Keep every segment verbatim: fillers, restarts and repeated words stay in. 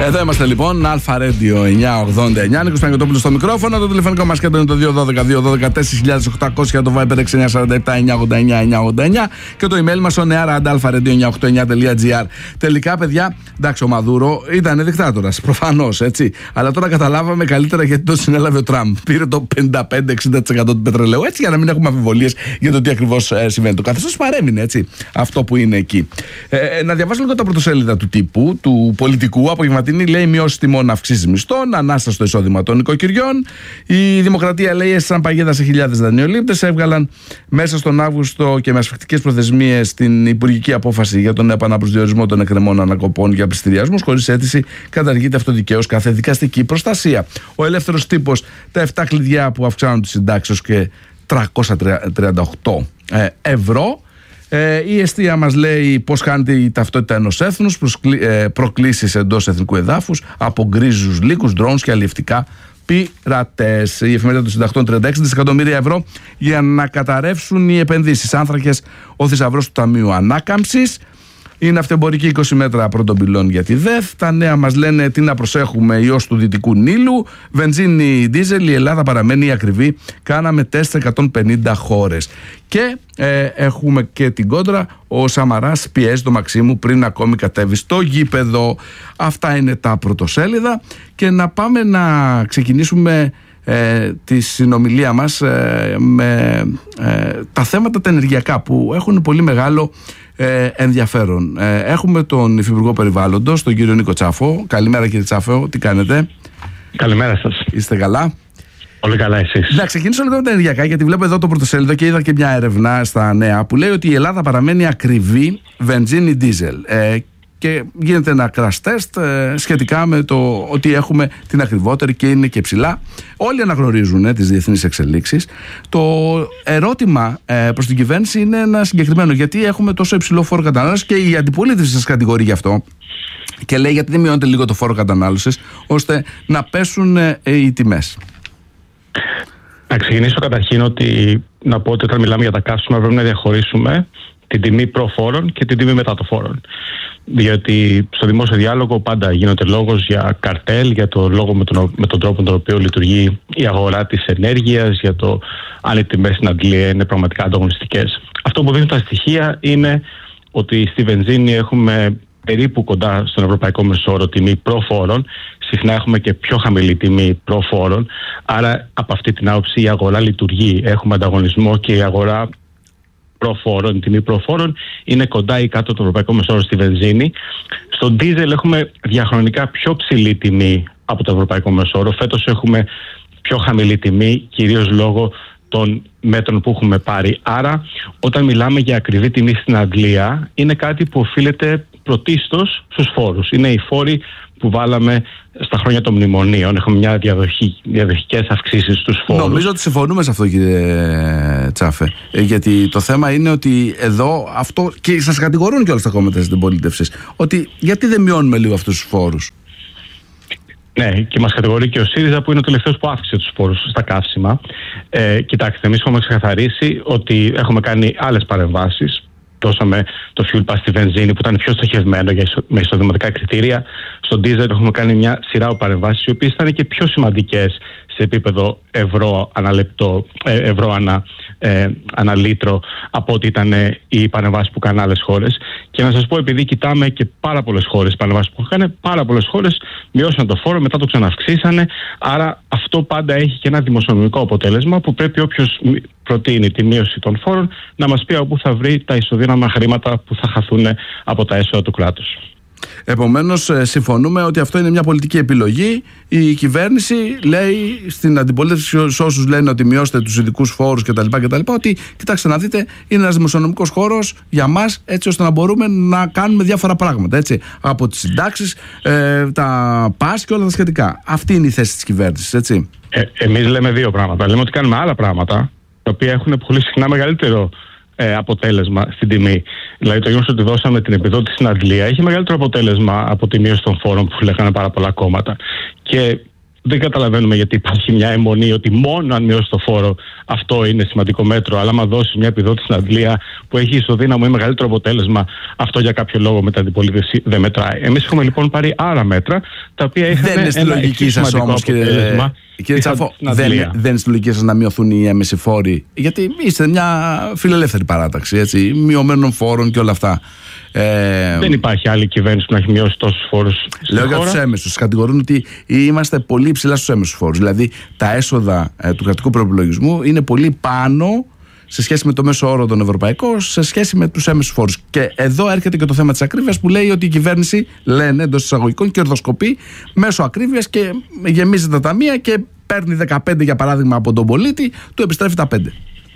Εδώ είμαστε λοιπόν, Αλφα Radio εννιακόσια ογδόντα εννιά. Νίκος Παναγιωτόπουλος στο μικρόφωνο. Το τηλεφωνικό μας κέντρο είναι το δύο ένα δύο, δύο ένα δύο, τέσσερα χιλιάδες οκτακόσια. Το Viber έξι εννιά τέσσερα επτά εννιακόσια ογδόντα εννιά εννιακόσια ογδόντα εννιά. Και το email μας on air at alpha radio εννιακόσια ογδόντα εννιά τελεία τζι άρ. Τελικά, παιδιά, εντάξει, ο Μαδούρο ήταν δικτάτορας, προφανώς έτσι. Αλλά τώρα καταλάβαμε καλύτερα γιατί το συνέλαβε ο Τραμπ. Πήρε το πενήντα πέντε με εξήντα τοις εκατό του πετρελαίου. Έτσι, για να μην έχουμε αμφιβολίες για το τι ακριβώς ε, συμβαίνει. Το καθεστώς παρέμεινε, έτσι, αυτό που είναι εκεί. Ε, να διαβάσω λίγο τα πρωτοσέλιδα του τύπου, του πολιτικού. Απογευματινή λέει μειώσει τιμών, αυξήσεις μισθών, ανάσταση στο εισόδημα των νοικοκυριών. Η Δημοκρατία λέει έσυσαν παγίδα σε χιλιάδες δανειολήπτες. Έβγαλαν μέσα στον Αύγουστο και με ασφικτικές προθεσμίες την υπουργική απόφαση για τον επαναπροσδιορισμό των εκκρεμών ανακοπών για πληστηριασμούς. Χωρίς αίτηση καταργείται αυτοδικαίως κάθε δικαστική προστασία. Ο Ελεύθερος Τύπος, τα επτά κλειδιά που αυξάνουν τις συντάξεις και τριακόσια τριάντα οκτώ ευρώ. Ε, η Εστία μας λέει πως χάνεται η ταυτότητα ενός έθνους, προκλήσεις εντός εθνικού εδάφους από γκρίζους λύκους, drones και αλλιευτικά πειρατές. Η εφημερίδα των συντακτών, τριάντα έξι δισεκατομμύρια ευρώ για να καταρρεύσουν οι επενδύσεις. Άνθρακες, ο θησαυρός του Ταμείου Ανάκαμψης. Η ναυτεμπορική είκοσι μέτρα πρώτων πυλών για τη ΔΕΘ. Τα νέα μας λένε τι να προσέχουμε, ιός του Δυτικού Νείλου. Βενζίνη, δίζελ, η Ελλάδα παραμένει ακριβή. Κάναμε τεστ σε εκατόν πενήντα χώρες. Και ε, έχουμε και την κόντρα. Ο Σαμαράς πιέζει το Μαξίμου πριν ακόμη κατέβει στο γήπεδο. Αυτά είναι τα πρωτοσέλιδα. Και να πάμε να ξεκινήσουμε ε, τη συνομιλία μας ε, με ε, τα θέματα τα ενεργειακά που έχουν πολύ μεγάλο Ε, ενδιαφέρον. Ε, έχουμε τον Υφυπουργό Περιβάλλοντος, τον κύριο Νίκο Τσάφο. Καλημέρα, κύριε Τσάφο, τι κάνετε? Καλημέρα σας. Είστε καλά? Πολύ καλά, εσείς? Να ξεκινήσω λίγο με τα ενεργειακά, γιατί βλέπω εδώ το πρωτοσέλιδο και είδα και μια έρευνα στα νέα που λέει ότι η Ελλάδα παραμένει ακριβή βενζίνη δίζελ. Ε, και γίνεται ένα crash test ε, σχετικά με το ότι έχουμε την ακριβότερη και είναι και ψηλά. Όλοι αναγνωρίζουν ε, τις διεθνείς εξελίξεις. Το ερώτημα ε, προς την κυβέρνηση είναι ένα συγκεκριμένο. Γιατί έχουμε τόσο υψηλό φόρο κατανάλωσης και η αντιπολίτευση σας κατηγορεί γι' αυτό. Και λέει γιατί δεν μειώνεται λίγο το φόρο κατανάλωσης ώστε να πέσουν ε, οι τιμές. Να ξεκινήσω καταρχήν ότι να πω ότι όταν μιλάμε για τα καύσιμα πρέπει να διαχωρίσουμε την τιμή προφόρων και την τιμή μετά το φόρων. Διότι στο δημόσιο διάλογο πάντα γίνεται λόγος για καρτέλ, για το λόγο με τον, με τον τρόπο με τον οποίο λειτουργεί η αγορά της ενέργειας, για το αν οι τιμές στην Αγγλία είναι πραγματικά ανταγωνιστικές. Αυτό που δίνουν τα στοιχεία είναι ότι στη βενζίνη έχουμε περίπου κοντά στον ευρωπαϊκό μεσόωρο τιμή προφόρων. Συχνά έχουμε και πιο χαμηλή τιμή προφόρων. Άρα από αυτή την άποψη η αγορά λειτουργεί. Έχουμε ανταγωνισμό και η αγορά προφόρων, η τιμή προφόρων είναι κοντά ή κάτω το ευρωπαϊκό μεσόωρο στη βενζίνη. Στο ντίζελ έχουμε διαχρονικά πιο ψηλή τιμή από το ευρωπαϊκό μεσόωρο. Φέτος έχουμε πιο χαμηλή τιμή, κυρίως λόγω των μέτρων που έχουμε πάρει. Άρα, όταν μιλάμε για ακριβή τιμή στην Αγγλία, είναι κάτι που οφείλεται πρωτίστως στους φόρους. Είναι οι φόροι που βάλαμε στα χρόνια των μνημονίων. Έχουμε μια διαδοχή, διαδοχικές αυξήσεις στους φόρους. Νομίζω ότι συμφωνούμε σε αυτό, κύριε Τσάφε. Ε, γιατί το θέμα είναι ότι εδώ αυτό. Και σας κατηγορούν και όλα τα κόμματα της αντιπολίτευσης. Ότι γιατί δεν μειώνουμε λίγο αυτούς τους φόρους. Ναι, και μας κατηγορεί και ο ΣΥΡΙΖΑ που είναι ο τελευταίος που αύξησε τους φόρους στα καύσιμα. Ε, κοιτάξτε, εμείς έχουμε ξεκαθαρίσει ότι έχουμε κάνει άλλες παρεμβάσεις. Δώσαμε το fuel pass στη βενζίνη που ήταν πιο στοχευμένο για ισο, με εισοδηματικά κριτήρια. Στον diesel έχουμε κάνει μια σειρά παρεμβάσεις οι οποίες ήταν και πιο σημαντικές σε επίπεδο ευρώ ανά λεπτό, ευρώ ανά, ε, ανά λίτρο από ό,τι ήταν οι παρεμβάσεις που κάνουν άλλες χώρες. Και να σας πω, επειδή κοιτάμε και πάρα πολλές χώρες παρεμβάσεις που είχαν, πάρα πολλές χώρες μειώσαν το φόρο, μετά το ξαναυξήσανε. Άρα αυτό πάντα έχει και ένα δημοσιονομικό αποτέλεσμα που πρέπει όποιος προτείνει τη μείωση των φόρων να μας πει όπου θα βρει τα ισοδύναμα χρήματα που θα χαθούν από τα έσοδα του κράτους. Επομένως, συμφωνούμε ότι αυτό είναι μια πολιτική επιλογή. Η κυβέρνηση λέει στην αντιπολίτευση, σε όσους λένε ότι μειώστε τους ειδικούς φόρους κτλ., κτλ., ότι κοιτάξτε να δείτε, είναι ένας δημοσιονομικός χώρος για μας, έτσι ώστε να μπορούμε να κάνουμε διάφορα πράγματα. Έτσι, από τις συντάξεις, ε, τα πας και όλα τα σχετικά. Αυτή είναι η θέση της κυβέρνησης, έτσι. Ε, εμείς λέμε δύο πράγματα. Λέμε ότι κάνουμε άλλα πράγματα, τα οποία έχουν πολύ συχνά μεγαλύτερο Ε, αποτέλεσμα στην τιμή. Δηλαδή, το γεγονός ότι δώσαμε την επιδότηση στην Αγγλία έχει μεγαλύτερο αποτέλεσμα από τη μείωση των φόρων που λέγανε πάρα πολλά κόμματα. Και δεν καταλαβαίνουμε γιατί υπάρχει μια αιμονή ότι μόνο αν μειώσει το φόρο αυτό είναι σημαντικό μέτρο. Αλλά άμα δώσει μια επιδότηση στην Αγγλία που έχει ισοδύναμο ή μεγαλύτερο αποτέλεσμα, αυτό για κάποιο λόγο με την αντιπολίτευση δεν μετράει. Εμείς έχουμε λοιπόν πάρει άλλα μέτρα τα οποία είχαν δεν είναι στη ένα λογική σας όμως, κύριε, κύριε Τσάφο, δεν, δεν είναι στη λογική σας να μειωθούν οι έμμεσοι φόροι? Γιατί είστε μια φιλελεύθερη παράταξη, έτσι, μειωμένων φόρων και όλα αυτά. Ε, δεν υπάρχει άλλη κυβέρνηση που να έχει μειώσει τόσους φόρους. Λέω για τους έμμεσους. Κατηγορούν ότι είμαστε πολύ ψηλά στους έμμεσους φόρους. Δηλαδή τα έσοδα ε, του κρατικού προϋπολογισμού είναι πολύ πάνω σε σχέση με το μέσο όρο των ευρωπαϊκών, σε σχέση με τους έμμεσους φόρους. Και εδώ έρχεται και το θέμα της ακρίβειας που λέει ότι η κυβέρνηση, λένε εντός εισαγωγικών, κερδοσκοπεί μέσω ακρίβειας και γεμίζει τα ταμεία και παίρνει δεκαπέντε για παράδειγμα από τον πολίτη, του επιστρέφει τα πέντε.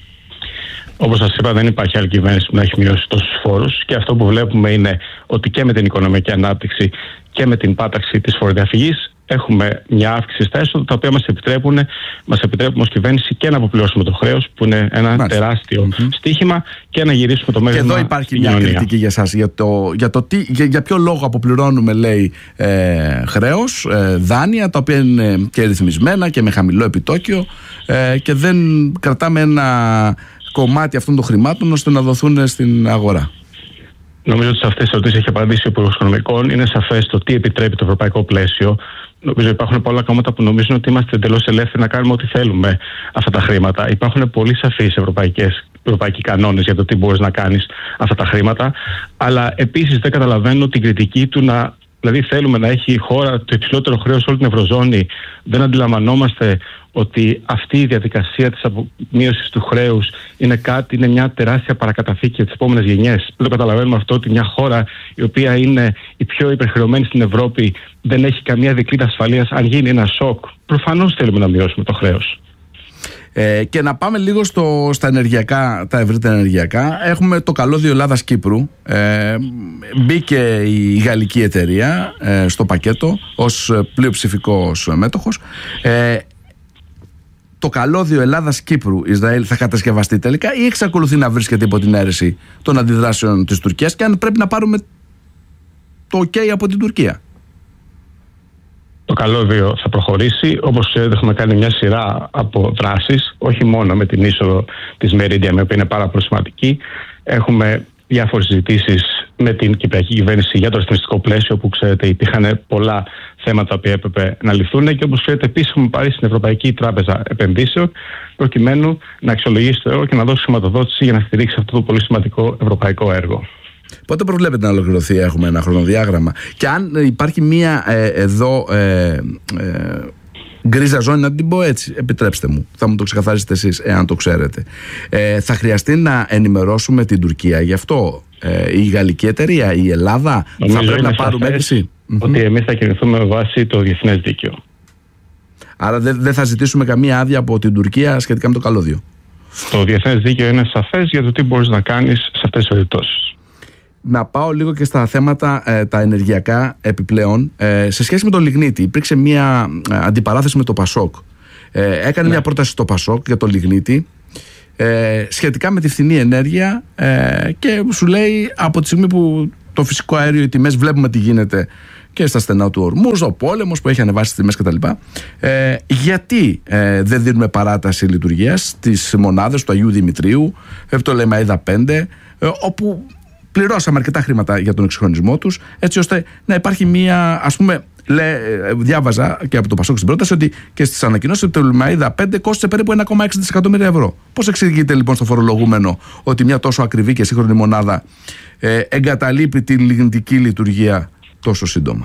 Όπως σας είπα, δεν υπάρχει άλλη κυβέρνηση που να έχει μειώσει τόσους φόρους και αυτό που βλέπουμε είναι ότι και με την οικονομική ανάπτυξη και με την πάταξη της φοροδιαφυγής έχουμε μια αύξηση στα έσοδα τα οποία μας επιτρέπουν, μας επιτρέπουν ως κυβέρνηση και να αποπληρώσουμε το χρέος που είναι ένα Μάλιστα. τεράστιο mm-hmm. στοίχημα και να γυρίσουμε το μέγεθος. Και εδώ υπάρχει μια κοινωνία. Κριτική για εσάς για, το, για, το τι, για, για ποιο λόγο αποπληρώνουμε, λέει, ε, χρέος, ε, δάνεια τα οποία είναι και ρυθμισμένα και με χαμηλό επιτόκιο ε, και δεν κρατάμε ένα κομμάτι αυτών των χρημάτων ώστε να δοθούν στην αγορά. Νομίζω ότι σε αυτές τις ερωτήσεις έχει απαντήσει ο Υπουργός Οικονομικών. Είναι σαφές το τι επιτρέπει το ευρωπαϊκό πλαίσιο. Νομίζω υπάρχουν πολλά κόμματα που νομίζουν ότι είμαστε εντελώς ελεύθεροι να κάνουμε ό,τι θέλουμε αυτά τα χρήματα. Υπάρχουν πολύ σαφείς ευρωπαϊκοί κανόνες για το τι μπορείς να κάνεις αυτά τα χρήματα. Αλλά επίσης δεν καταλαβαίνω την κριτική του να. Δηλαδή θέλουμε να έχει η χώρα το υψηλότερο χρέος σε όλη την Ευρωζώνη. Δεν αντιλαμβανόμαστε ότι αυτή η διαδικασία της μείωσης του χρέους είναι κάτι, είναι μια τεράστια παρακαταθήκη για τις επόμενες γενιές. Δεν το καταλαβαίνουμε αυτό, ότι μια χώρα η οποία είναι η πιο υπερχρεωμένη στην Ευρώπη δεν έχει καμία δικλείδα ασφαλείας αν γίνει ένα σοκ. Προφανώς θέλουμε να μειώσουμε το χρέος. Ε, και να πάμε λίγο στο, στα ενεργειακά, τα ευρύτερα ενεργειακά. Έχουμε το καλώδιο Ελλάδας-Κύπρου. Ε, μπήκε η γαλλική εταιρεία ε, στο πακέτο ως πλειοψηφικός μέτοχος. Ε, το καλώδιο Ελλάδας-Κύπρου-Ισραήλ θα κατασκευαστεί τελικά ή εξακολουθεί να βρίσκεται υπό την αίρεση των αντιδράσεων της Τουρκίας, και αν πρέπει να πάρουμε το OK από την Τουρκία? Το καλώδιο θα προχωρήσει. Όπως ξέρετε, έχουμε κάνει μια σειρά από δράσεις, όχι μόνο με την είσοδο της Meridian, η οποία είναι πάρα πολύ σημαντική. Έχουμε διάφορες συζητήσεις με την κυπριακή κυβέρνηση για το ρυθμιστικό πλαίσιο, που ξέρετε υπήρχαν πολλά θέματα που έπρεπε να λυθούν. Και όπως ξέρετε, επίσης έχουμε πάρει στην Ευρωπαϊκή Τράπεζα Επενδύσεων, προκειμένου να αξιολογήσει το έργο και να δώσει χρηματοδότηση για να στηρίξει αυτό το πολύ σημαντικό ευρωπαϊκό έργο. Πότε προβλέπετε να ολοκληρωθεί? Έχουμε ένα χρονοδιάγραμμα? Και αν υπάρχει μία ε, εδώ ε, ε, γκρίζα ζώνη, να την πω έτσι, επιτρέψτε μου, θα μου το ξεκαθαρίσετε εσείς εάν το ξέρετε, ε, θα χρειαστεί να ενημερώσουμε την Τουρκία γι' αυτό? Ε, η γαλλική εταιρεία, η Ελλάδα, νομίζω θα πρέπει να πάρουμε έγκριση? Ότι εμείς θα κινηθούμε με βάση το διεθνές δίκαιο. Άρα δεν δε θα ζητήσουμε καμία άδεια από την Τουρκία σχετικά με το καλώδιο? Το διεθνές δίκαιο είναι σαφές για το τι μπορείς να κάνεις σε αυτές τις περιπτώσεις. Να πάω λίγο και στα θέματα ε, τα ενεργειακά επιπλέον. Ε, σε σχέση με το λιγνίτη, υπήρξε μια ε, αντιπαράθεση με το Πασόκ. Ε, έκανε ναι. μια πρόταση στο Πασόκ για το λιγνίτη ε, σχετικά με τη φθηνή ενέργεια ε, και σου λέει, από τη στιγμή που το φυσικό αέριο, οι τιμές βλέπουμε τι γίνεται και στα στενά του Ορμούζ, ο πόλεμος που έχει ανεβάσει τις τιμές κτλ. Ε, γιατί ε, δεν δίνουμε παράταση λειτουργίας στις μονάδες του Αγίου Δημητρίου, ε, το Λεμαΐδα πέντε, ε, όπου πληρώσαμε αρκετά χρήματα για τον εξυγχρονισμό τους, έτσι ώστε να υπάρχει μία, ας πούμε, λέ, διάβαζα και από το Πασόκ στην πρόταση ότι και στις ανακοινώσεις ότι το Λεμαΐδα πέντε κόστησε περίπου ένα κόμμα έξι δισεκατομμύρια ευρώ. Πώς εξηγείται λοιπόν στο φορολογούμενο ότι μια τόσο ακριβή και σύγχρονη μονάδα ε, εγκαταλείπει τη λιγνητική λειτουργία τόσο σύντομα?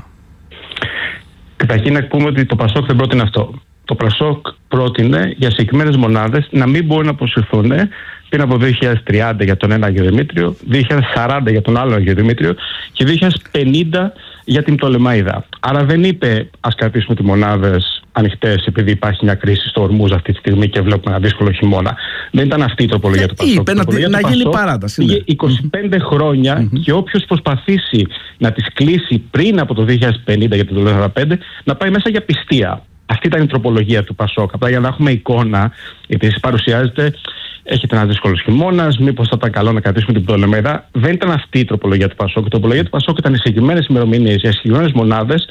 Καταρχήν να πούμε ότι το Πασόκ δεν πρότεινε αυτό. Το Πασόκ πρότεινε για συγκεκριμένες μονάδες να μην μπορούν να αποσυρθούν πριν από δύο χιλιάδες τριάντα για τον ένα Αγιο Δημήτριο, δύο χιλιάδες σαράντα για τον άλλο Αγιο Δημήτριο και δύο χιλιάδες πενήντα για την Πτολεμαΐδα. Άρα δεν είπε ας κρατήσουμε τις μονάδες ανοιχτές επειδή υπάρχει μια κρίση στο Ορμούζ αυτή τη στιγμή και βλέπουμε ένα δύσκολο χειμώνα. Δεν ήταν αυτή η τροπολογία του Πασόκ. Είπε να, να γίνει παράταση. Πήγε είκοσι πέντε χρόνια mm-hmm. και όποιος προσπαθήσει να τις κλείσει πριν από το δύο χιλιάδες πενήντα για την Πτολεμαΐδα πέντε να πάει μέσα για πιστία. Αυτή ήταν η τροπολογία του Πασόκ. Απλά για να έχουμε εικόνα, γιατί εσείς παρουσιάζετε, έχετε ένα δύσκολο χειμώνα, μήπως θα ήταν καλό να κρατήσουμε την Πτολεμαΐδα. Δεν ήταν αυτή η τροπολογία του Πασόκ. Η τροπολογία του Πασόκ ήταν οι συγκεκριμένες ημερομηνίες για συγκεκριμένες μονάδες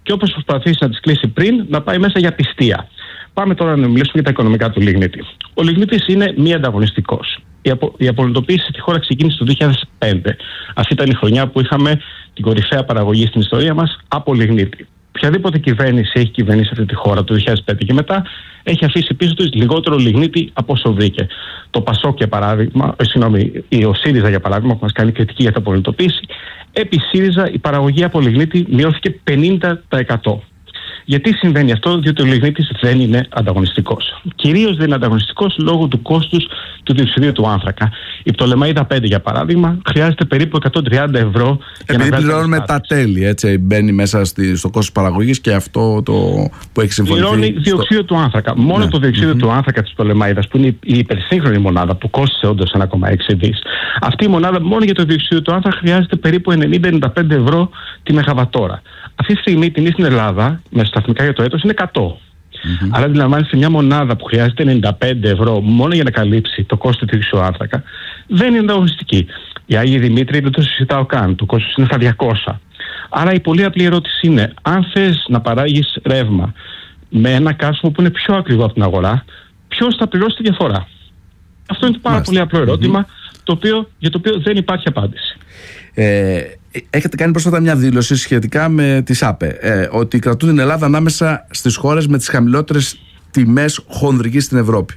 και όπως προσπαθήσει να τις κλείσει πριν, να πάει μέσα για πιστία. Πάμε τώρα να μιλήσουμε για τα οικονομικά του λιγνίτη. Ο λιγνίτης είναι μη ανταγωνιστικός. Η, απο, η απολυτοποίηση στη χώρα ξεκίνησε το δύο χιλιάδες πέντε. Αυτή ήταν η χρονιά που είχαμε την κορυφαία παραγωγή στην ιστορία μας από λιγνίτη. Οποιαδήποτε κυβέρνηση έχει κυβερνήσει αυτή τη χώρα το δύο χιλιάδες πέντε και μετά έχει αφήσει πίσω του λιγότερο λιγνίτη από όσο βρήκε. Το Πασόκ, για παράδειγμα, ε, συγγνώμη, ο ΣΥΡΙΖΑ για παράδειγμα, που μας κάνει κριτική για την απολυτοποίηση, επί ΣΥΡΙΖΑ η παραγωγή από λιγνίτη μειώθηκε πενήντα τοις εκατό. Γιατί συμβαίνει αυτό? Διότι ο λιγνίτης δεν είναι ανταγωνιστικός. Κυρίως δεν είναι ανταγωνιστικός λόγω του κόστους του διοξειδίου του άνθρακα. Η Πτολεμαΐδα πέντε, για παράδειγμα, χρειάζεται περίπου εκατόν τριάντα ευρώ. Επειδή πληρώνουμε τα τέλη, έτσι, μπαίνει μέσα στη, στο κόστος παραγωγής και αυτό το που έχει συμφωνηθεί. Πληρώνει στο... διοξείδιο του άνθρακα. Μόνο ναι. το διοξείδιο mm-hmm. του άνθρακα της Πτολεμαΐδας, που είναι η υπερσύγχρονη μονάδα που κόστησε όντως ένα κόμμα έξι δις. Αυτή η μονάδα μόνο για το διοξείδιο του άνθρακα χρειάζεται περίπου ενενήντα με ενενήντα πέντε ευρώ τη μεγαβατόρα. Αυτή τη στιγμή η τιμή στην Ελλάδα, με σταθμικά για το έτος, είναι εκατό. Mm-hmm. Άρα αντιλαμβάνεσαι, μια μονάδα που χρειάζεται ενενήντα πέντε ευρώ μόνο για να καλύψει το κόστος του διοξειδίου άνθρακα, δεν είναι ανταγωνιστική. Η Άγιοι Δημήτρη δεν το συζητάω καν. Το κόστος είναι στα διακόσια. Άρα η πολύ απλή ερώτηση είναι, αν θες να παράγεις ρεύμα με ένα καύσιμο που είναι πιο ακριβό από την αγορά, ποιος θα πληρώσει τη διαφορά? Αυτό είναι το πάρα πολύ απλό ερώτημα, mm-hmm. το οποίο, για το οποίο δεν υπάρχει απάντηση. Ε, έχετε κάνει πρόσφατα μια δήλωση σχετικά με τις ΑΠΕ, ε, ότι κρατούν την Ελλάδα ανάμεσα στις χώρες με τις χαμηλότερες τιμές χονδρικής στην Ευρώπη,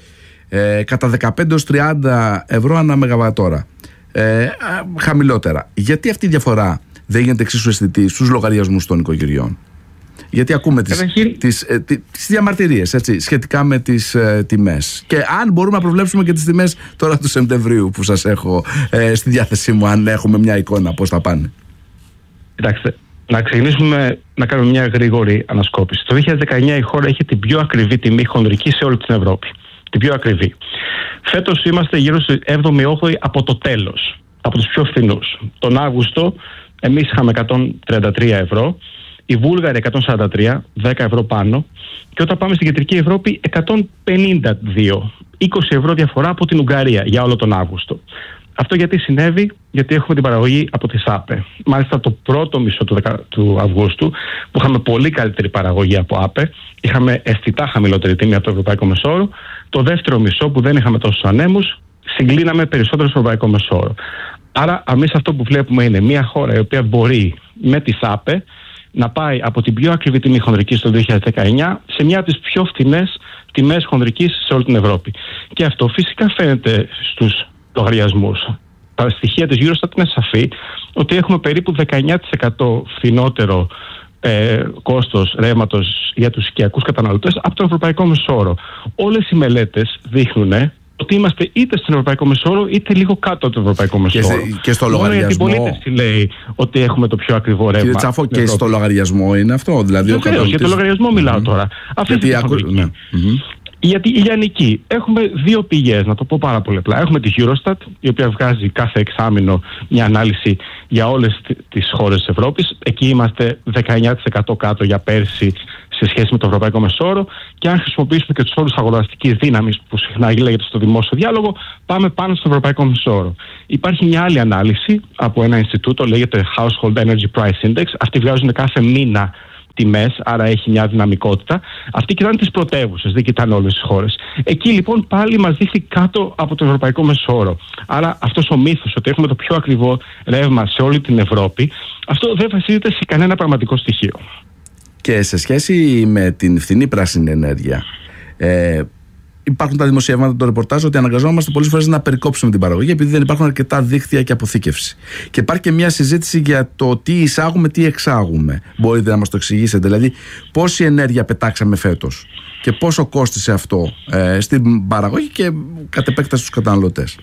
ε, κατά δεκαπέντε έως τριάντα ευρώ ανά μεγαβατόρα, ε, χαμηλότερα. Γιατί αυτή η διαφορά δεν γίνεται εξίσου αισθητή στους λογαριασμούς των οικογενειών? Γιατί ακούμε τις, Καταρχήν... τις, ε, τις διαμαρτυρίες, έτσι, σχετικά με τις ε, τιμές. Και αν μπορούμε να προβλέψουμε και τις τιμές τώρα του Σεπτεμβρίου που σας έχω ε, στη διάθεσή μου, αν έχουμε μια εικόνα πώς θα πάνε. Κοιτάξτε, να ξεκινήσουμε να κάνουμε μια γρήγορη ανασκόπηση. Το δύο χιλιάδες δεκαεννιά η χώρα είχε την πιο ακριβή τιμή χονδρική σε όλη την Ευρώπη. Την πιο ακριβή. Φέτος είμαστε γύρω στη έβδομη όγδοη από το τέλος, από τους πιο φθηνούς. Τον Αύγουστο εμείς είχαμε εκατόν τριάντα τρία ευρώ. Οι Βούλγαροι εκατόν σαράντα τρία, δέκα ευρώ πάνω. Και όταν πάμε στην κεντρική Ευρώπη, εκατόν πενήντα δύο, είκοσι ευρώ διαφορά από την Ουγγαρία για όλο τον Αύγουστο. Αυτό γιατί συνέβη? Γιατί έχουμε την παραγωγή από τις ΑΠΕ. Μάλιστα το πρώτο μισό του, δεκα... του Αυγούστου, που είχαμε πολύ καλύτερη παραγωγή από ΑΠΕ, είχαμε αισθητά χαμηλότερη τιμή από το ευρωπαϊκό μεσόωρο. Το δεύτερο μισό, που δεν είχαμε τόσους ανέμους, συγκλίναμε περισσότερο στο ευρωπαϊκό μεσόωρο. Άρα, εμείς αυτό που βλέπουμε είναι μια χώρα η οποία μπορεί με τις ΑΠΕ να πάει από την πιο ακριβή τιμή χονδρικής το δύο χιλιάδες δεκαεννιά σε μια από τις πιο φθηνές τιμές χονδρικής σε όλη την Ευρώπη. Και αυτό φυσικά φαίνεται στους λογαριασμούς. Τα στοιχεία της Eurostat είναι σαφή ότι έχουμε περίπου δεκαεννιά τοις εκατό φθηνότερο ε, κόστος ρεύματος για τους οικιακούς καταναλωτές από τον ευρωπαϊκό μεσόωρο. Όλες οι μελέτες δείχνουν ότι είμαστε είτε στον ευρωπαϊκό μεσόωρο είτε λίγο κάτω από το ευρωπαϊκό μεσόωρο. Και, και στο λογαριασμό. Μόνο η αντιπολίτευση λέει ότι έχουμε το πιο ακριβό ρεύμα. Κύριε Τσάφο, και στο λογαριασμό είναι αυτό? Δηλαδή, ο καταναλωτής... Για το λογαριασμό μιλάω mm-hmm. τώρα. Αυτή Γιατί άκου... ναι. mm-hmm. Γιατί η λιανική. Έχουμε δύο πηγές, να το πω πάρα πολύ απλά. Έχουμε τη Eurostat, η οποία βγάζει κάθε εξάμηνο μια ανάλυση για όλες τις χώρες της Ευρώπης. Εκεί είμαστε δεκαεννιά τοις εκατό κάτω για πέρσι σε σχέση με το ευρωπαϊκό μεσόωρο. Και αν χρησιμοποιήσουμε και τους όρους αγοραστικής δύναμης που συχνά λέγεται στο δημόσιο διάλογο, πάμε πάνω στο ευρωπαϊκό μεσόωρο. Υπάρχει μια άλλη ανάλυση από ένα Ινστιτούτο, λέγεται Household Energy Price Index. Αυτοί βγάζουν κάθε μήνα τιμές, άρα έχει μια δυναμικότητα. Αυτοί κοιτάνε τις πρωτεύουσες, δεν κοιτάνε όλες τις χώρες. Εκεί λοιπόν πάλι μας δείχνει κάτω από το ευρωπαϊκό μεσόωρο. Άρα αυτός ο μύθος ότι έχουμε το πιο ακριβό ρεύμα σε όλη την Ευρώπη, αυτό δεν βασίζεται σε κανένα πραγματικό στοιχείο. Και σε σχέση με την φθηνή πράσινη ενέργεια, ε, υπάρχουν τα δημοσιεύματα, το ρεπορτάζ, ότι αναγκαζόμαστε πολλές φορές να περικόψουμε την παραγωγή επειδή δεν υπάρχουν αρκετά δίκτυα και αποθήκευση. Και υπάρχει και μια συζήτηση για το τι εισάγουμε, τι εξάγουμε. Μπορείτε να μας το εξηγήσετε? Δηλαδή, πόση ενέργεια πετάξαμε φέτος και πόσο κόστισε αυτό ε, στην παραγωγή και κατ' επέκταση στους καταναλωτές?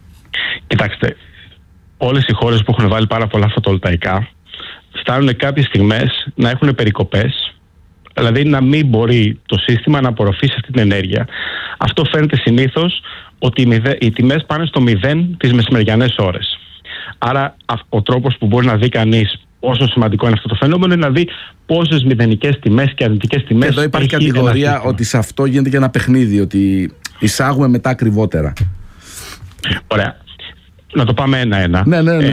Κοιτάξτε, όλες οι χώρες που έχουν βάλει πάρα πολλά φωτοβολταϊκά φτάνουν κάποιες στιγμές να έχουν περικοπές. Δηλαδή να μην μπορεί το σύστημα να απορροφήσει αυτή την ενέργεια. Αυτό φαίνεται συνήθως ότι οι τιμές πάνε στο μηδέν τις μεσημεριανές ώρες. Άρα ο τρόπος που μπορεί να δει κανείς πόσο σημαντικό είναι αυτό το φαινόμενο είναι να δει πόσες μηδενικές τιμές και αρνητικές τιμές. Και εδώ υπάρχει κατηγορία ότι σε αυτό γίνεται και ένα παιχνίδι, ότι εισάγουμε μετά ακριβότερα. Ωραία. Να το πάμε ένα-ένα. Ναι, ναι, ναι. Ε,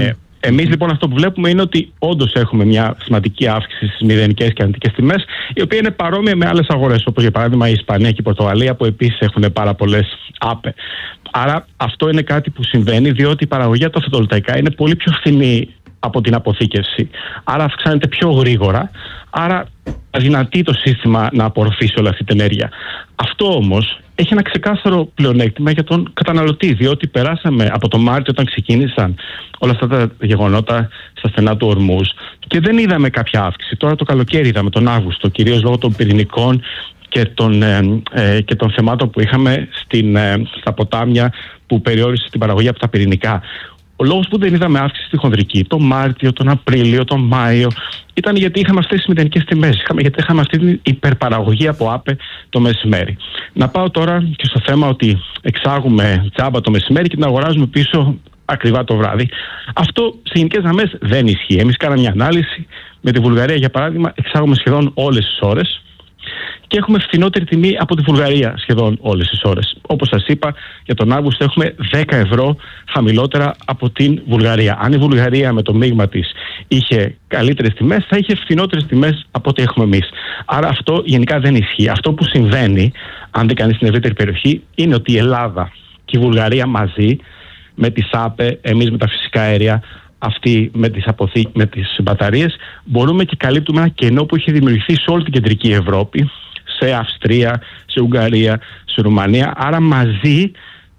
Εμείς λοιπόν αυτό που βλέπουμε είναι ότι όντως έχουμε μια σημαντική αύξηση στις μηδενικές και αρνητικές τιμές, η οποία είναι παρόμοια με άλλες αγορές, όπως για παράδειγμα η Ισπανία και η Πορτογαλία, που επίσης έχουν πάρα πολλές ΑΠΕ. Άρα αυτό είναι κάτι που συμβαίνει, διότι η παραγωγή από τα φωτοβολταϊκά είναι πολύ πιο φθηνή από την αποθήκευση. Άρα αυξάνεται πιο γρήγορα, άρα αδυνατεί το σύστημα να απορροφήσει όλη αυτή την ενέργεια. Αυτό όμως έχει ένα ξεκάθαρο πλεονέκτημα για τον καταναλωτή, διότι περάσαμε από το Μάρτιο, όταν ξεκίνησαν όλα αυτά τα γεγονότα στα στενά του Ορμούζ, και δεν είδαμε κάποια αύξηση. Τώρα το καλοκαίρι είδαμε τον Αύγουστο, κυρίως λόγω των πυρηνικών και των, ε, ε, και των θεμάτων που είχαμε στην, ε, στα ποτάμια που περιόρισε την παραγωγή από τα πυρηνικά. Ο λόγος που δεν είδαμε αύξηση στη χονδρική τον Μάρτιο, τον Απρίλιο, τον Μάιο ήταν γιατί είχαμε αυτές τις μηδενικές τιμές. Είχαμε, γιατί είχαμε αυτή την υπερπαραγωγή από ΑΠΕ το μεσημέρι. Να πάω τώρα και στο θέμα ότι εξάγουμε τζάμπα το μεσημέρι και την αγοράζουμε πίσω ακριβά το βράδυ. Αυτό σε γενικές γραμμές δεν ισχύει. Εμείς κάναμε μια ανάλυση. Με τη Βουλγαρία, για παράδειγμα, εξάγουμε σχεδόν όλες τις ώρες και έχουμε φθηνότερη τιμή από τη Βουλγαρία σχεδόν όλες τις ώρες. Όπως σας είπα, για τον Αύγουστο έχουμε δέκα ευρώ χαμηλότερα από την Βουλγαρία. Αν η Βουλγαρία με το μείγμα της είχε καλύτερες τιμές, θα είχε φθηνότερες τιμές από ό,τι έχουμε εμείς. Άρα αυτό γενικά δεν ισχύει. Αυτό που συμβαίνει, αν δει κανείς στην ευρύτερη περιοχή, είναι ότι η Ελλάδα και η Βουλγαρία μαζί, με τις ΑΠΕ, εμείς με τα φυσικά αέρια, αυτοί με τις, αποθή... με τις μπαταρίες, μπορούμε και καλύπτουμε ένα κενό που είχε δημιουργηθεί σε όλη την κεντρική Ευρώπη, σε Αυστρία, σε Ουγγαρία, σε Ρουμανία. Άρα μαζί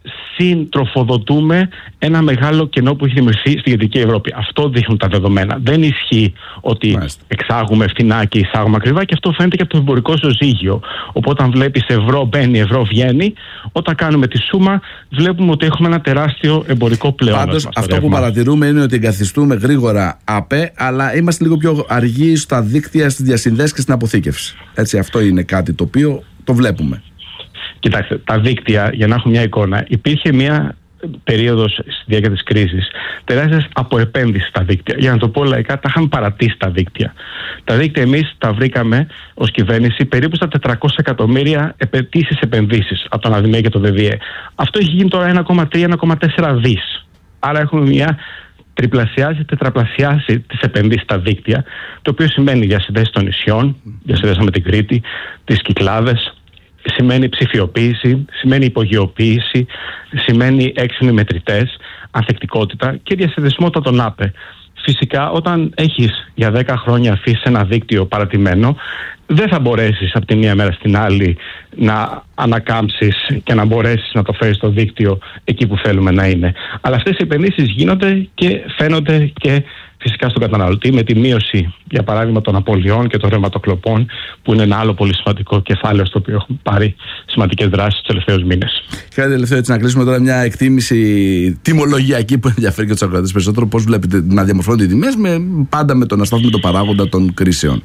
συντροφοδοτούμε ένα μεγάλο κενό που έχει δημιουργηθεί στην κεντρική Ευρώπη. Αυτό δείχνουν τα δεδομένα. Δεν ισχύει ότι Μάλιστα. εξάγουμε φθηνά και εισάγουμε ακριβά, και αυτό φαίνεται και από το εμπορικό ισοζύγιο. Οπότε, όταν βλέπεις ευρώ μπαίνει, ευρώ βγαίνει, όταν κάνουμε τη σούμα, βλέπουμε ότι έχουμε ένα τεράστιο εμπορικό πλεόνασμα. Πάντως, αυτό που παρατηρούμε είναι ότι εγκαθιστούμε γρήγορα ΑΠΕ, αλλά είμαστε λίγο πιο αργοί στα δίκτυα, στις διασυνδέσεις και στην αποθήκευση. Έτσι, αυτό είναι κάτι το οποίο το βλέπουμε. Κοιτάξτε, τα δίκτυα, για να έχουμε μια εικόνα, υπήρχε μια περίοδος στη διάρκεια της κρίσης τεράστιας αποεπένδυσης στα δίκτυα. Για να το πω λαϊκά, τα είχαμε παρατήσει τα δίκτυα. Τα δίκτυα εμείς τα βρήκαμε ως κυβέρνηση περίπου στα τετρακόσια εκατομμύρια ετήσιες επενδύσεις από τον ΑΔΜΕ και το ΔΔΕ. Αυτό έχει γίνει τώρα ένα κόμμα τρία με ένα κόμμα τέσσερα δις. Άρα έχουμε μια τριπλασιάσει, τετραπλασιάσει τις επενδύσεις στα δίκτυα, το οποίο σημαίνει διασυνδέσεις των νησιών, διασυνδέσεις με την Κρήτη, τις Κυκλάδες. Σημαίνει ψηφιοποίηση, σημαίνει υπογειοποίηση, σημαίνει έξυπνοι μετρητές, ανθεκτικότητα και διασυνδεσιμότητα των ΑΠΕ. Φυσικά, όταν έχεις για δέκα χρόνια αφήσει ένα δίκτυο παρατημένο, δεν θα μπορέσεις από τη μία μέρα στην άλλη να ανακάμψεις και να μπορέσεις να το φέρεις το δίκτυο εκεί που θέλουμε να είναι. Αλλά αυτές οι επενδύσεις γίνονται και φαίνονται και φυσικά στον καταναλωτή, με τη μείωση, για παράδειγμα, των απολειών και των ρευματοκλοπών, που είναι ένα άλλο πολύ σημαντικό κεφάλαιο στο οποίο έχουμε πάρει σημαντικές δράσεις τους τελευταίους μήνες. Κάτι τελευταίο, έτσι, να κλείσουμε τώρα μια εκτίμηση τιμολογιακή που ενδιαφέρει και τους ακροατές περισσότερο. Πώς βλέπετε να διαμορφώνονται οι τιμές, με, πάντα με τον αστάθμιο το παράγοντα των κρίσεων?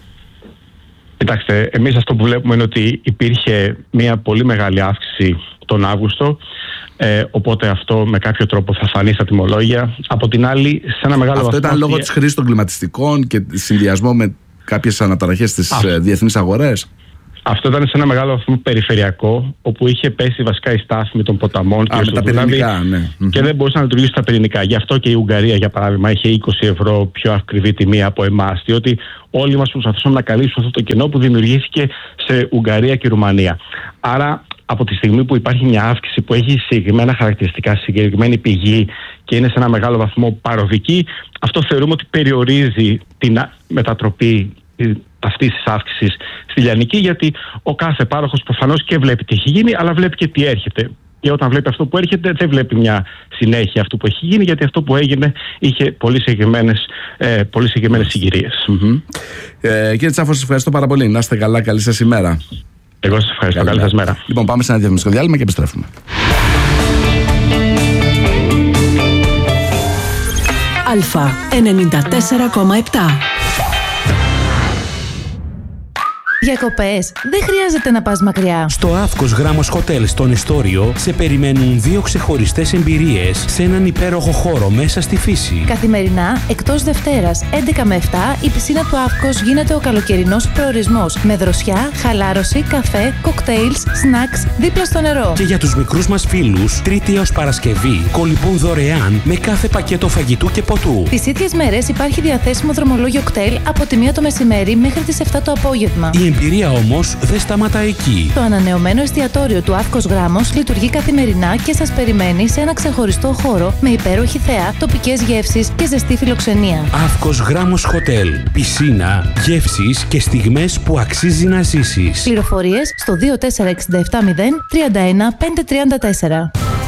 Κοιτάξτε, εμείς αυτό που βλέπουμε είναι ότι υπήρχε μια πολύ μεγάλη αύξηση τον Αύγουστο. Ε, οπότε αυτό με κάποιο τρόπο θα φανεί στα τιμολόγια. Από την άλλη, σε ένα μεγάλο αυτό βαθμό. Αυτό ήταν λόγω της χρήσης των κλιματιστικών και συνδυασμό με κάποιες αναταραχές στις Α. διεθνείς αγορές. Αυτό ήταν σε ένα μεγάλο βαθμό περιφερειακό, όπου είχε πέσει βασικά η στάθμη των ποταμών Α, και, τα πυρηνικά, ναι. και δεν μπορούσε να λειτουργήσει τα πυρηνικά. Γι' αυτό και η Ουγγαρία, για παράδειγμα, είχε είκοσι ευρώ πιο ακριβή τιμή από εμάς, διότι όλοι μας προσπαθούσαμε να καλύψουμε αυτό το κενό που δημιουργήθηκε σε Ουγγαρία και Ρουμανία. Άρα, από τη στιγμή που υπάρχει μια αύξηση που έχει συγκεκριμένα χαρακτηριστικά, συγκεκριμένη πηγή και είναι σε ένα μεγάλο βαθμό παροδική, αυτό θεωρούμε ότι περιορίζει την μετατροπή αυτής της αύξησης στη λιανική, γιατί ο κάθε πάροχος προφανώς και βλέπει τι έχει γίνει, αλλά βλέπει και τι έρχεται. Και όταν βλέπει αυτό που έρχεται, δεν βλέπει μια συνέχεια αυτού που έχει γίνει, γιατί αυτό που έγινε είχε πολύ συγκεκριμένες, ε, πολύ συγκεκριμένες συγκυρίες. Mm-hmm. Ε, κύριε Τσάφο, σας ευχαριστώ πάρα πολύ. Να είστε καλά, καλή σας ημέρα. Εγώ σας ευχαριστώ. Καλή, καλή σας μέρα. Λοιπόν, πάμε σε ένα διαφημιστικό διάλειμμα και επιστρέφουμε. Αλφα ενενήντα τέσσερα κόμμα επτά. Διακοπές. Δεν χρειάζεται να πας μακριά. Στο Αύκος Γράμμος Hotel στον Εστόριο σε περιμένουν δύο ξεχωριστές εμπειρίες σε έναν υπέροχο χώρο μέσα στη φύση. Καθημερινά, εκτός Δευτέρας, έντεκα με επτά, η πισίνα του Αύκος γίνεται ο καλοκαιρινός προορισμός. Με δροσιά, χαλάρωση, καφέ, κοκτέιλς, σνακς δίπλα στο νερό. Και για τους μικρούς μας φίλους, Τρίτη έως Παρασκευή, κολυμπούν δωρεάν με κάθε πακέτο φαγητού και ποτού. Τις ίδιες μέρες υπάρχει διαθέσιμο δρομολόγιο κτέλ από τη μία το μεσημέρι μέχρι τις επτά το απόγευμα. Η εμπειρία όμως δεν σταματά εκεί. Το ανανεωμένο εστιατόριο του Αύκος Γράμμος λειτουργεί καθημερινά και σας περιμένει σε ένα ξεχωριστό χώρο με υπέροχη θέα, τοπικές γεύσεις και ζεστή φιλοξενία. Αύκος Γράμμος Hotel. Πισίνα, γεύσεις και στιγμές που αξίζει να ζήσεις. Πληροφορίες στο δύο τέσσερα έξι επτά μηδέν τρία ένα πέντε τρία τέσσερα.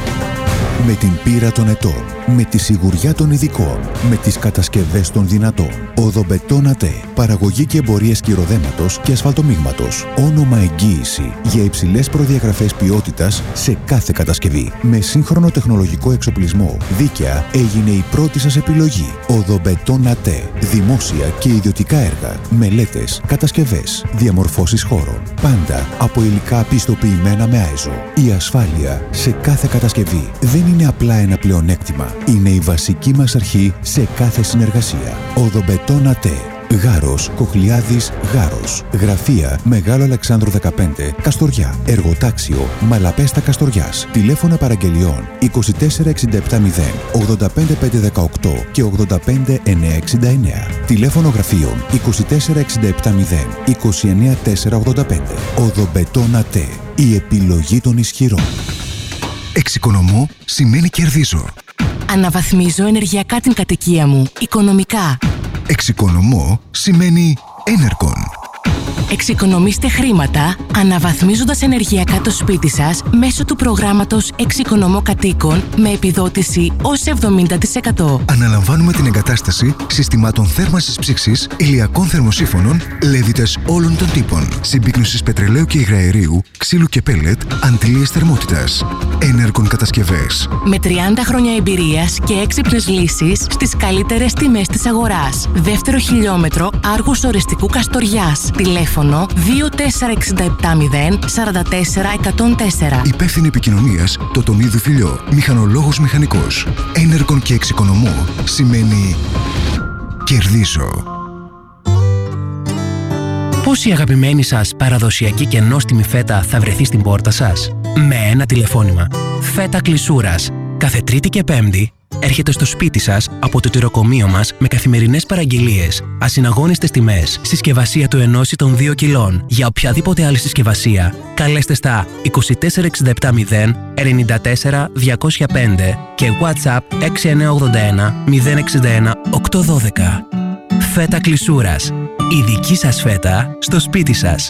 Με την πείρα των ετών, με τη σιγουριά των ειδικών, με τις κατασκευές των δυνατών. Οδομπετόν ΑΤΕ. Παραγωγή και εμπορίες κυροδέματος και ασφαλτομίγματος. Όνομα εγγύηση για υψηλές προδιαγραφές ποιότητας σε κάθε κατασκευή. Με σύγχρονο τεχνολογικό εξοπλισμό, δίκαια έγινε η πρώτη σας επιλογή. Οδομπετόν ΑΤΕ. Δημόσια και ιδιωτικά έργα, μελέτες, κατασκευές, διαμορφώσεις χώρων. Πάντα από υλικά πιστοποιημένα με άιζο. Η ασφάλεια σε κάθε κατασκευή δεν είναι απλά ένα πλεονέκτημα. Είναι η βασική μας αρχή σε κάθε συνεργασία. Οδομπετόν ΑΤΕ. Γάρος, Κοχλιάδης, Γάρος. Γραφεία Μεγάλο Αλεξάνδρου δεκαπέντε, Καστοριά. Εργοτάξιο Μαλαπέστα Καστοριάς. Τηλέφωνα παραγγελιών είκοσι τέσσερα εξήντα επτά μηδέν ογδόντα πέντε πεντακόσια δεκαοκτώ και ογδόντα πέντε εννιακόσια εξήντα εννέα. Τηλέφωνο γραφείων είκοσι τέσσερα εξήντα επτά μηδέν είκοσι εννέα τετρακόσια ογδόντα πέντε. Οδομπετόν ΑΤΕ. Η επιλογή των ισχυρών. Εξοικονομώ σημαίνει κερδίζω. Αναβαθμίζω ενεργειακά την κατοικία μου, οικονομικά. Εξοικονομώ σημαίνει Enercon. Εξοικονομήστε χρήματα αναβαθμίζοντας ενεργειακά το σπίτι σας μέσω του προγράμματος Εξοικονομώ Κατοίκων με επιδότηση ως εβδομήντα τοις εκατό. Αναλαμβάνουμε την εγκατάσταση συστημάτων θέρμανσης ψήξης, ηλιακών θερμοσύφωνων, λέβητες όλων των τύπων, συμπίκνωσης πετρελαίου και υγραερίου, ξύλου και πέλετ, αντλίες θερμότητας. Enercon κατασκευές. Με τριάντα χρόνια εμπειρίας και έξυπνες λύσεις στις καλύτερες τιμές της αγοράς. Δεύτερο χιλιόμετρο Άργους Ορεστικού Καστοριάς. Τηλέφωνο δύο τέσσερα εξήντα επτά μηδέν σαράντα τέσσερα εκατόν τέσσερα. Υπεύθυνη επικοινωνίας Τοτονίδου Φιλιό. Μηχανολόγος μηχανικός. Enercon και εξοικονομώ σημαίνει κερδίζω. Πώς η αγαπημένη σας παραδοσιακή και νόστιμη φέτα θα βρεθεί στην πόρτα σας? Με ένα τηλεφώνημα. Φέτα Κλεισούρας. Κάθε Τρίτη και Πέμπτη έρχεται στο σπίτι σας από το τυροκομείο μας με καθημερινές παραγγελίες, ασυναγώνιστες τιμές, συσκευασία του ενός ή των δύο κιλών. Για οποιαδήποτε άλλη συσκευασία, καλέστε στα είκοσι τέσσερα εξήντα επτά μηδέν ενενήντα τέσσερα διακόσια πέντε και WhatsApp έξι εννιά ογδόντα ένα μηδέν εξήντα ένα οκτακόσια δώδεκα. Φέτα Κλεισούρας. Η δική σας φέτα στο σπίτι σας.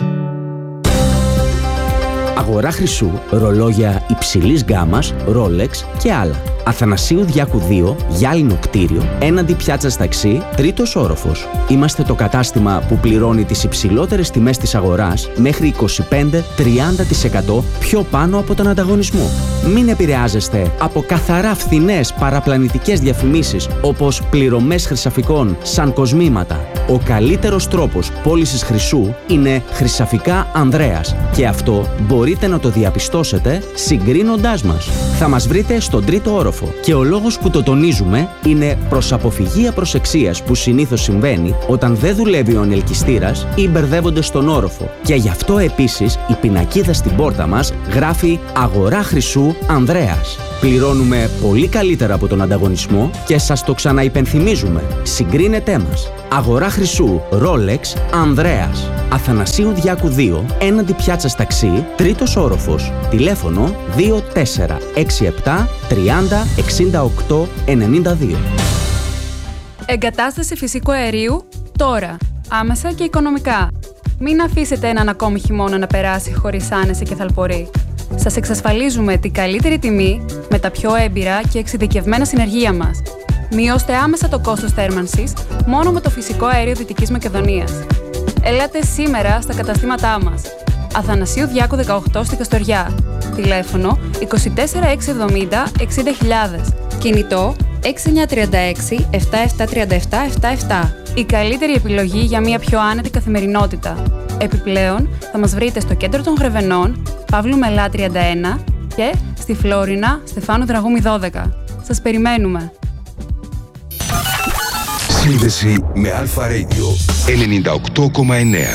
Αγορά χρυσού, ρολόγια υψηλής γκάμας, Rolex και άλλα. Αθανασίου Διάκου δύο, γυάλινο κτίριο, έναντι πιάτσας ταξί, τρίτος όροφος. Είμαστε το κατάστημα που πληρώνει τις υψηλότερες τιμές της αγοράς μέχρι είκοσι πέντε με τριάντα τοις εκατό πιο πάνω από τον ανταγωνισμό. Μην επηρεάζεστε από καθαρά φθηνές παραπλανητικές διαφημίσεις όπως πληρωμές χρυσαφικών σαν κοσμήματα. Ο καλύτερος τρόπος πώλησης χρυσού είναι Χρυσαφικά Ανδρέας και αυτό μπορείτε να το διαπιστώσετε συγκρίνοντάς μας. Θα μας βρείτε στον τρίτο όροφο και ο λόγος που το τονίζουμε είναι προς αποφυγή απροσεξίας που συνήθως συμβαίνει όταν δεν δουλεύει ο ανελκυστήρας ή μπερδεύονται στον όροφο. Και γι' αυτό επίσης η πινακίδα στην πόρτα μας γράφει «Αγορά χρυσού Ανδρέας». Πληρώνουμε πολύ καλύτερα από τον ανταγωνισμό και σας το ξαναυπενθυμίζουμε. Συγκρίνετέ μας. Αγορά χρυσού Rolex Ανδρέας. Αθανασίου Διάκου δύο, έναντι πιάτσας ταξί, τρίτος όροφος. Τηλέφωνο δύο τέσσερα έξι επτά τριάντα εξήντα οκτώ ενενήντα δύο. Εγκατάσταση φυσικού αερίου τώρα. Άμεσα και οικονομικά. Μην αφήσετε έναν ακόμη χειμώνα να περάσει χωρίς άνεση και θαλπορή. Σας εξασφαλίζουμε την καλύτερη τιμή με τα πιο έμπειρα και εξειδικευμένα συνεργεία μας. Μειώστε άμεσα το κόστος θέρμανσης μόνο με το φυσικό αέριο Δυτικής Μακεδονίας. Ελάτε σήμερα στα καταστήματά μας. Αθανασίου Διάκου δεκαοκτώ στη Καστοριά. Τηλέφωνο είκοσι τέσσερα εξακόσια εβδομήντα εξήντα χιλιάδες. Κινητό έξι εννιά τρία έξι επτά επτά τρία επτά επτά επτά. Η καλύτερη επιλογή για μια πιο άνετη καθημερινότητα. Επιπλέον, θα μας βρείτε στο κέντρο των Γρεβενών, Παύλου Μελά τριάντα ένα και στη Φλόρινα, Στεφάνου Δραγούμη δώδεκα. Σας περιμένουμε. Σύνδεση με Αλφα Radio ενενήντα οκτώ κόμμα εννέα.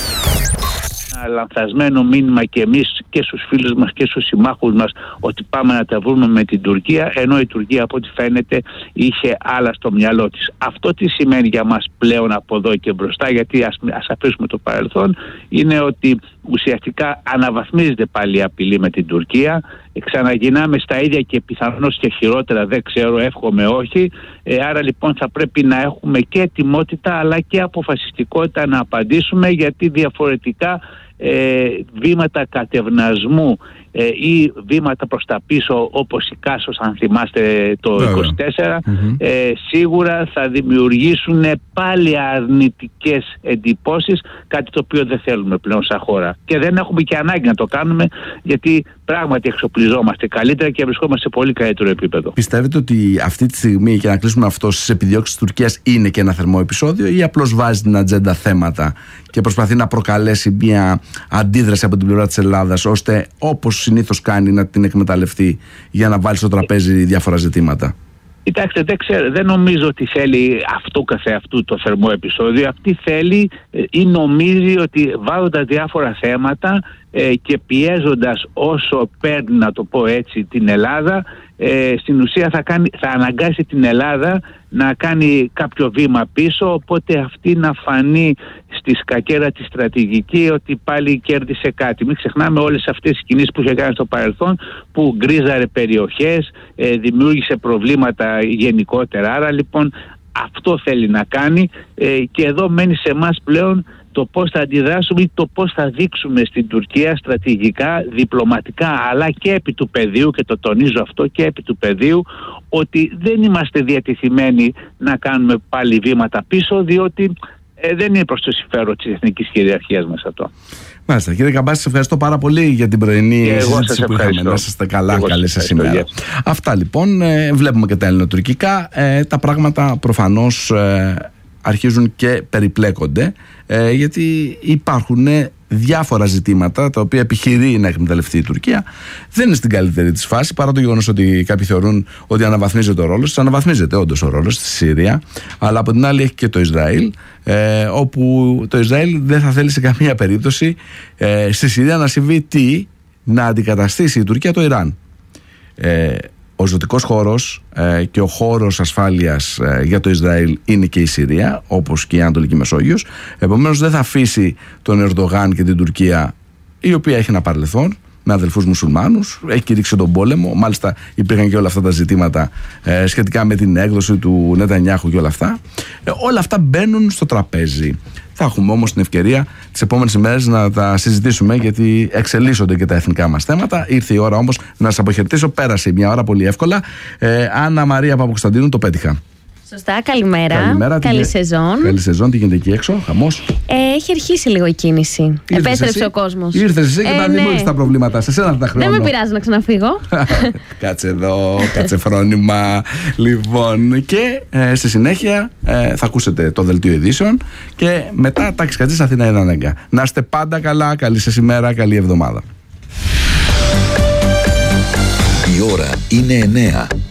Λανθασμένο μήνυμα και εμείς και στους φίλους μας και στους συμμάχους μας ότι πάμε να τα βρούμε με την Τουρκία, ενώ η Τουρκία από ό,τι φαίνεται είχε άλλα στο μυαλό της. Αυτό τι σημαίνει για μας πλέον από εδώ και μπροστά, γιατί ας, ας αφήσουμε το παρελθόν, είναι ότι ουσιαστικά αναβαθμίζεται πάλι η απειλή με την Τουρκία, ξαναγυρνάμε στα ίδια και πιθανώς και χειρότερα, δεν ξέρω, εύχομαι όχι. Ε, άρα λοιπόν θα πρέπει να έχουμε και ετοιμότητα αλλά και αποφασιστικότητα να απαντήσουμε, γιατί διαφορετικά ε, βήματα κατευνασμού ε, ή βήματα προς τα πίσω, όπως η Κάσος, αν θυμάστε, το είκοσι τέσσερα, mm-hmm. ε, σίγουρα θα δημιουργήσουν πάλι αρνητικές εντυπώσεις, κάτι το οποίο δεν θέλουμε πλέον σαν χώρα. Και δεν έχουμε και ανάγκη να το κάνουμε, γιατί πράγματι εξοπλιζόμαστε καλύτερα και βρισκόμαστε σε πολύ καλύτερο επίπεδο. Πιστεύετε ότι αυτή τη στιγμή, και να κλείσουμε αυτό, στις επιδιώξεις της Τουρκίας είναι και ένα θερμό επεισόδιο, ή απλώς βάζει την ατζέντα θέματα και προσπαθεί να προκαλέσει μια αντίδραση από την πλευρά της Ελλάδας, ώστε όπως συνήθως κάνει να την εκμεταλλευτεί για να βάλει στο τραπέζι διάφορα ζητήματα? Κοιτάξτε, δεν, ξέρω, δεν νομίζω ότι θέλει αυτό καθεαυτού το θερμό επεισόδιο. Αυτή θέλει ή νομίζει ότι βάζοντας διάφορα θέματα ε, και πιέζοντας όσο παίρνει, να το πω έτσι, την Ελλάδα, ε, στην ουσία θα, κάνει, θα αναγκάσει την Ελλάδα να κάνει κάποιο βήμα πίσω, οπότε αυτή να φανεί στη σκακέρα τη στρατηγική ότι πάλι κέρδισε κάτι. Μην ξεχνάμε όλες αυτές τις κινήσεις που είχε κάνει στο παρελθόν, που γκρίζαρε περιοχές, ε, δημιούργησε προβλήματα γενικότερα. Άρα λοιπόν αυτό θέλει να κάνει ε, και εδώ μένει σε εμάς πλέον το πώς θα αντιδράσουμε ή το πώς θα δείξουμε στην Τουρκία στρατηγικά, διπλωματικά, αλλά και επί του πεδίου, και το τονίζω αυτό, και επί του πεδίου, ότι δεν είμαστε διατεθειμένοι να κάνουμε πάλι βήματα πίσω, διότι ε, δεν είναι προς το συμφέρον της εθνικής κυριαρχίας μας αυτό. Μάλιστα. Κύριε Καμπάση, σας ευχαριστώ πάρα πολύ για την πρωινή συζήτηση που είχαμε. Να είστε καλά, καλή σας ημέρα. Αυτά λοιπόν. Ε, βλέπουμε και τα ελληνοτουρκικά. Ε, τα πράγματα προφανώς ε, αρχίζουν και περιπλέκονται, ε, γιατί υπάρχουν διάφορα ζητήματα τα οποία επιχειρεί να εκμεταλλευτεί η Τουρκία. Δεν είναι στην καλύτερη της φάση, παρά το γεγονός ότι κάποιοι θεωρούν ότι αναβαθμίζεται ο ρόλος της. Αναβαθμίζεται όντως ο ρόλος στη Συρία, αλλά από την άλλη έχει και το Ισραήλ, ε, όπου το Ισραήλ δεν θα θέλει σε καμία περίπτωση ε, στη Συρία να συμβεί τι? Να αντικαταστήσει η Τουρκία το Ιράν. Ε, Ο ζωτικός χώρος ε, και ο χώρος ασφάλειας ε, για το Ισραήλ είναι και η Συρία, όπως και η Ανατολική Μεσόγειος. Επομένως δεν θα αφήσει τον Ερντογάν και την Τουρκία, η οποία έχει ένα παρελθόν με αδελφούς μουσουλμάνους, έχει κηρύξει τον πόλεμο. Μάλιστα υπήρχαν και όλα αυτά τα ζητήματα ε, σχετικά με την έκδοση του Νετανιάχου και όλα αυτά. Ε, όλα αυτά μπαίνουν στο τραπέζι. Θα έχουμε όμως την ευκαιρία τις επόμενες ημέρες να τα συζητήσουμε, γιατί εξελίσσονται και τα εθνικά μας θέματα. Ήρθε η ώρα όμως να σας αποχαιρετήσω. Πέρασε μια ώρα πολύ εύκολα. ε, Άννα Μαρία Παπακοσταντίνου, το πέτυχα. Σωστά, καλημέρα. Καλημέρα. Καλή τι... σεζόν. Καλή σεζόν, τι γίνεται εκεί έξω, χαμός? Ε, έχει αρχίσει λίγο η κίνηση. Ήρθες Επέστρεψε εσύ? Ο κόσμος. Ήρθες εσύ και ε, τα ναι. δημιούργησες τα προβλήματα. Σε σένα τα χρόνο. Δεν με πειράζει να ξαναφύγω. Κάτσε εδώ, κάτσε φρόνημα. Λοιπόν, και ε, στη συνέχεια ε, θα ακούσετε το δελτίο ειδήσεων και μετά Τάκης Κατζής, Αθήνα Ένα Ανέγκα. Να είστε πάντα καλά, καλή σας ημέρα, καλή εβδομάδα. Η ώρα είναι εννέα.